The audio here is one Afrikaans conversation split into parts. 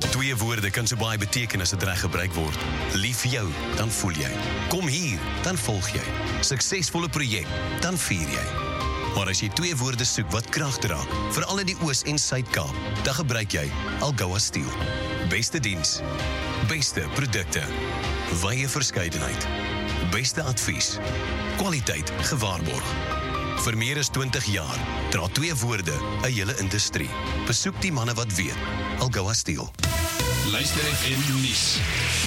Twee woorde kan so baie beteken as dit reg gebruik word. Lief vir jou, dan voel jy. Kom hier, dan volg jy. Suksesvolle projek, dan vier jy. Maar as jy twee woorde soek wat krag dra, veral in die Oos- en Suid-Kaap, dan gebruik jy Algoa Steel. Beste diens, beste produkte, wye verskeidenheid, beste advies, kwaliteit gewaarborg. Vir meer as 20 jaar dra twee woorde 'n hele industrie. Besoek die manne wat weet. Algoa Steel. Luister FM nuus.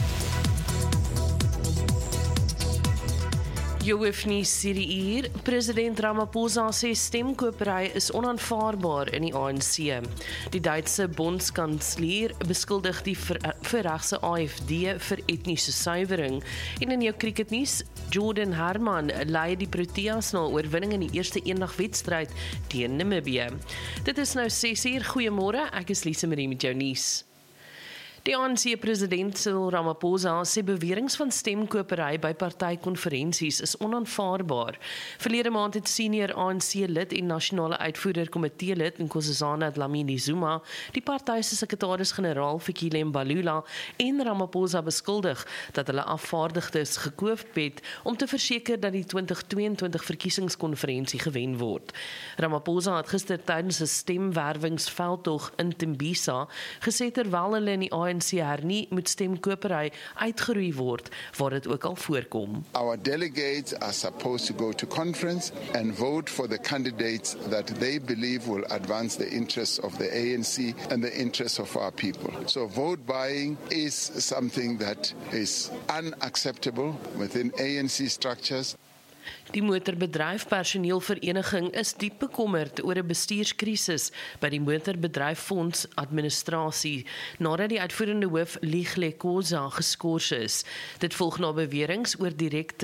Joefnies hierdie uur. President Ramaphosa sê stemkopery is onaanvaarbaar in die ANC. Die Duitse bondskanselier beskuldig die verregse AfD vir etniese suiwering. En in jou cricketnuus, Jordan Herman lei die Proteas na oorwinning in die eerste eendagwedstryd teen Namibië. Dit is nou 6uur. Goeiemôre, ek is Lise Marie met jou nuus. Die ANC-president Cyril Ramaphosa sê beweringe van stemkopery by partykonferensies is onaanvaarbaar. Verlede maand het senior ANC-lid en nasionale uitvoerder-komitee-lid Nkosazana Dlamini-Zuma die party se sekretaris-generaal Fikile Mbalula en Ramaphosa beskuldig dat hulle afvaardigdes gekoop het om te verseker dat die 2022 verkiesingskonferensie gewen word. Ramaphosa het gister tydens 'n stemwerwingsveldtog in Tembisa gesê terwyl hulle in die ANC hernie moet stemkopery uitgeroei word waar dit ook al voorkom. Our delegates are supposed to go to conference and vote for the candidates that they believe will advance the interests of the ANC and the interests of our people. So vote buying is something that is unacceptable within ANC structures. Die motorbedryf personeelvereniging is diep bekommerd oor 'n bestuurskrisis by die motorbedryffonds administrasie nadat die uitvoerende hoof Lihle Khoza geskort is. Dit volg na beweringe oor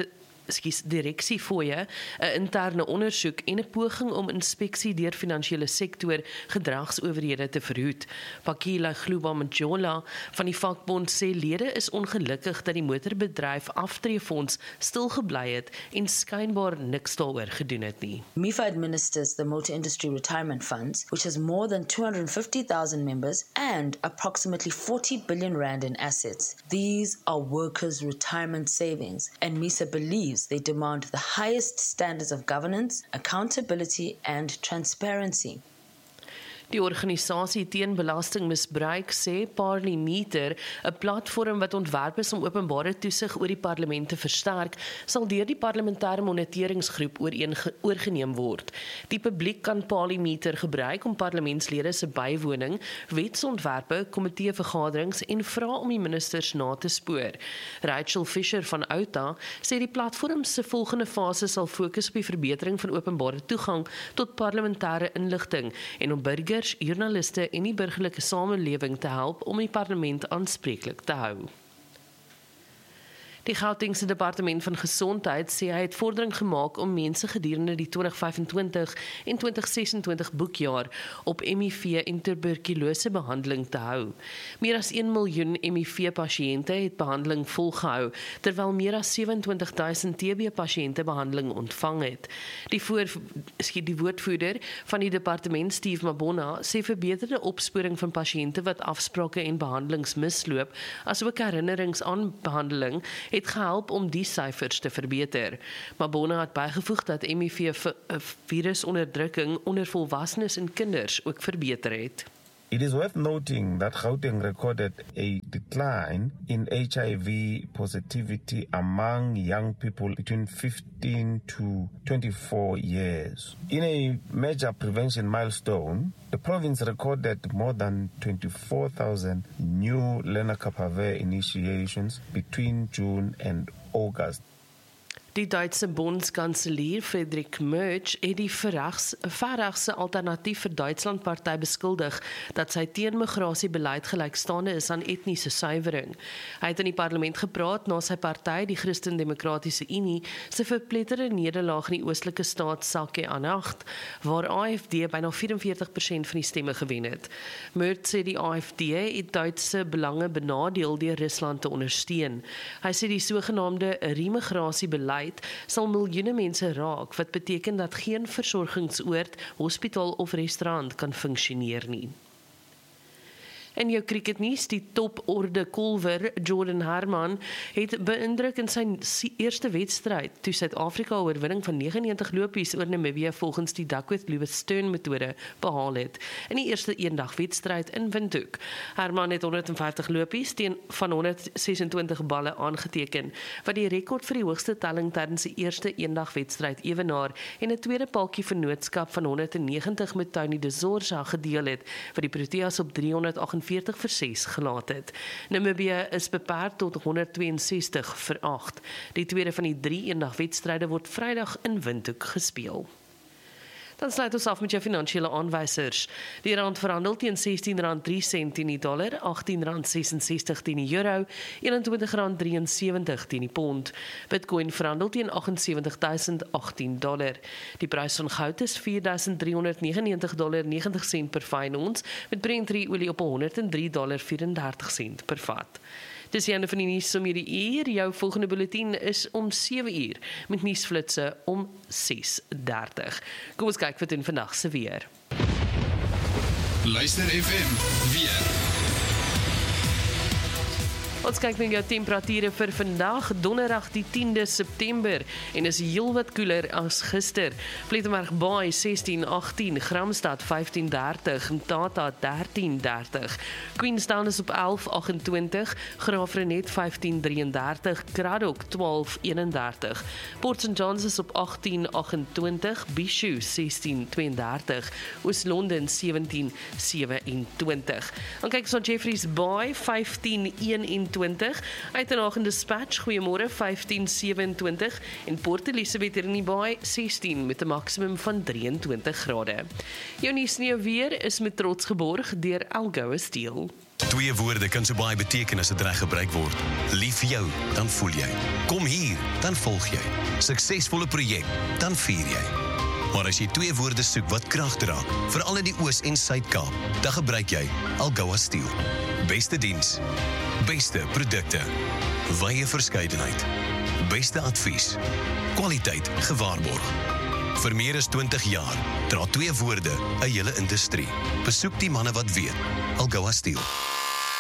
direksiefooie, 'n interne ondersoek en 'n poging om inspeksie deur finansiële sektor gedragsowerhede te verhoed. Pakila Glubamjola van die vakbond sê lede is ongelukkig dat die motorbedryf aftreefonds stilgebly het en skynbaar niks daaroor gedoen het nie. MIFA administers the Motor Industry Retirement Funds, which has more than 250,000 members and approximately 40 billion rand in assets. These are workers' retirement savings, and MISA believes they demand the highest standards of governance, accountability and transparency. Die organisasie teen belastingmisbruik sê Parlimeter, 'n platform wat ontwerp is om openbare toesig oor die parlement te versterk, sal deur die parlementêre moniteringsgroep oorgeneem word. Die publiek kan Parlimeter gebruik om parlementslede se bywoning, wetsontwerpe, komiteevergaderings en vra om die ministers na te spoor. Rachel Fisher van Outa sê die platform se volgende fase sal fokus op die verbetering van openbare toegang tot parlementêre inligting en om burgers, joernaliste en die burgerlike samelewing te help om die parlement aanspreeklik te hou. Die Gautengse Departement van Gesondheid sê hy het vordering gemaak om mense gedurende die 2025 en 2026 boekjaar op HIV en tuberkulose behandeling te hou. Meer as 1 miljoen HIV-pasiënte het behandeling volgehou, terwyl meer as 27,000 TB-pasiënte behandeling ontvang het. Die woordvoerder van die departement, Steve Mabona, sê verbeterde opsporing van pasiënte wat afsprake en behandelings misloop, asook herinnerings aan behandeling, het gehelp om die syfers te verbeter. Mabona het bygevoeg dat HIV-virusonderdrukking onder volwassenes en kinders ook verbeter het. It is worth noting that Gauteng recorded a decline in HIV positivity among young people between 15 to 24 years. In a major prevention milestone, the province recorded more than 24,000 new Lenacapavir initiations between June and August. Die Duitse bondskanselier Friedrich Merz het die verregse alternatief vir Duitsland party beskuldig dat sy teen-migrasiebeleid gelykstaande is aan etniese suiwering. Hy het in die parlement gepraat na sy party, die Christen-Demokratiese Unie, se verpletterde nederlaag in die oostelike staat Sake-Anhalt, waar AfD byna 44% van die stemme gewen het. Merz sê die AfD het Duitse belange benadeel deur Rusland te ondersteun. Hy sê die sogenaamde remigrasiebeleid sal miljoene mense raak, wat beteken dat geen versorgingsoord, hospitaal of restaurant kan funksioneer nie. In jou cricketnuus, die toporde kolwer Jordan Herman het beïndruk in sy eerste wedstryd toe Suid-Afrika 'n oorwinning van 99 lopies oor Namibië volgens die Duckworth-Lewis-Steyn metode behaal het in die eerste eendagwedstryd in Windhoek. Herman het 150 lopies van 126 balle aangeteken, wat die rekord vir die hoogste telling tydens die eerste eendagwedstryd ewenaar en 'n tweede paltjie vennootskap van 190 met Tony de Zorza gedeel het, wat die Proteas op 348 vir 6 gelaat het. Namibië is beperk tot 162 vir 8. Die tweede van die 3 eendagwedstryde word Vrydag in Windhoek gespeel. Dan sluit ons af met jou finansiële aanwysers. Die rand verhandel teen R16.03 teen die dollar, R18.66 teen die euro, R21.73 teen die pond. Bitcoin verhandel teen $78,018. Die prys van goud is $4.399.90 per fyn ons, met Brent olie op $103.34 per vat. Dis die einde van die nuus om hierdie uur. Jou volgende bulletin is om 7 uur, met nuusflitse om 6:30. Kom ons kyk wat in vandag se weer. Luister FM weer. Ons kyk na jou temperature vir vandag, donderdag die 10de September, en is heelwat koeler as gister. Plettenberg Baai 16-18, Gramstad 15-30, Mthatha 13-30, Queenstown is op 11-28, Graafrenet 15-33, Kraddock 12-31, Port St. Johns is op 18-28, Bishu 16-32, Oos-London 17-27. Dan kyk ons na Jeffreys Bay 15-21, Uitenhaag en Dispatch, goeiemôre 15-27 en Port Elizabeth hier in die Baai 16 met 'n maksimum van 23 grade. Jou nuus nie weer is met trots geborg deur Algoa Steel. 2 woorde kan so baie beteken as dit reg gebruik word. Lief vir jou, dan voel jy. Kom hier, dan volg jy. Suksesvolle projek, dan vier jy. Maar as jy 2 woorde soek wat krag dra, veral in die Oos- en Suid-Kaap, dan gebruik jy Algoa Steel. Beste diens, beste produkte, wye verskeidenheid, beste advies, kwaliteit gewaarborg. Vir meer as 20 jaar dra 2 woorde 'n hele industrie. Besoek die manne wat weet. Algoa Steel.